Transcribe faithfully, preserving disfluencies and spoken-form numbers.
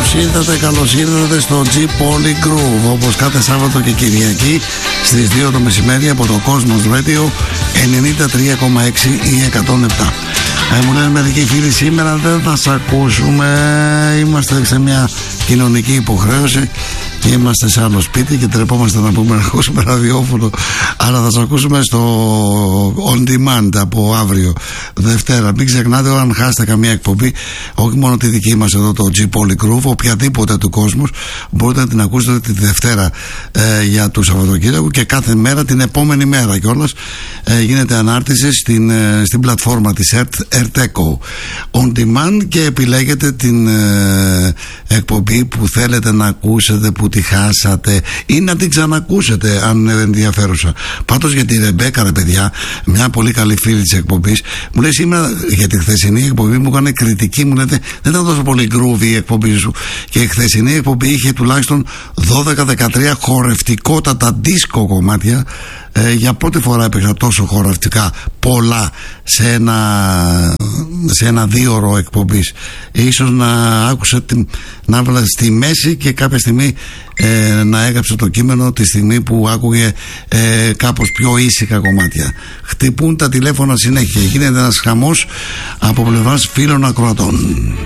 Καλώς ήρθατε, καλώς ήρθατε στο G Poly Groove, όπως κάθε Σάββατο και Κυριακή στις δύο το μεσημέρι από το Cosmos Radio ενενήντα τρία κόμμα έξι ή εκατόν επτά. Ε, μου λένε μερικοί φίλοι, σήμερα δεν θα σας ακούσουμε, είμαστε σε μια κοινωνική υποχρέωση. Είμαστε σε άλλο σπίτι και τρεπόμαστε να πούμε να ακούσουμε ραδιόφωνο. Αλλά θα σας ακούσουμε στο on demand από αύριο Δευτέρα. Μην ξεχνάτε, όταν χάσετε καμία εκπομπή, όχι μόνο τη δική μας εδώ το G Poly Groove, οποιαδήποτε του κόσμου, μπορείτε να την ακούσετε τη Δευτέρα ε, για το Σαββατοκύριακο και κάθε μέρα την επόμενη μέρα κιόλας ε, γίνεται ανάρτηση στην, ε, στην πλατφόρμα της Erteco on demand και επιλέγετε την ε, εκπομπή που θέλετε να ακούσετε, που τη χάσατε ή να την ξανακούσετε αν είναι ενδιαφέρουσα. Πάντως για τη Ρεμπέκα, ρε παιδιά, μια πολύ καλή φίλη της εκπομπής, μου λέει σήμερα για τη χθεσινή εκπομπή, μου έκανε κριτική, μου λέτε δεν ήταν τόσο πολύ groovy η εκπομπή σου, και η χθεσινή εκπομπή είχε τουλάχιστον δώδεκα δεκατρία χορευτικότατα δίσκο κομμάτια. Ε, για πρώτη φορά έπαιξα τόσο χορευτικά πολλά σε ένα, σε ένα δύο ώρο εκπομπής. Ίσως να άκουσα την, να έβαλα στη μέση και κάποια στιγμή ε, να έγραψε το κείμενο τη στιγμή που άκουγε ε, κάπως πιο ήσυχα κομμάτια. Χτυπούν τα τηλέφωνα συνέχεια, γίνεται ένας χαμός από πλευράς φίλων ακροατών.